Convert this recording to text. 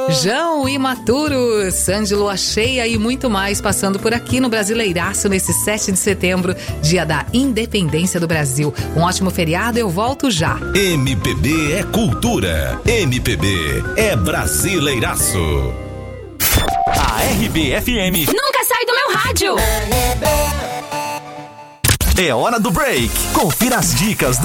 João Imaturo, Sandy Lua Cheia e muito mais passando por aqui no Brasileiraço nesse 7 de setembro, dia da Independência do Brasil. Um ótimo feriado, eu volto já. MPB é cultura, MPB é Brasileiraço. A RBFM nunca sai do meu rádio. É hora do break. Confira as dicas do